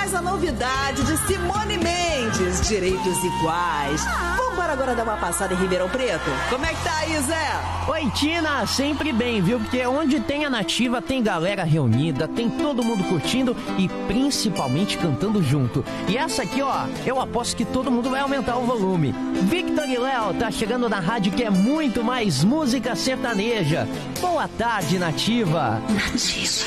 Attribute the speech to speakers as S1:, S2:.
S1: mais a novidade de Simone Mendes, Direitos Iguais. Vambora agora dar uma passada em Ribeirão Preto? Como é que tá aí, Zé?
S2: Oi, Tina, sempre bem, viu? Porque onde tem a Nativa, tem galera reunida, tem todo mundo curtindo e principalmente cantando junto. E essa aqui, ó, eu aposto que todo mundo vai aumentar o volume. Victor e Léo tá chegando na rádio que é muito mais música sertaneja. Boa tarde, Nativa.
S3: Nativa.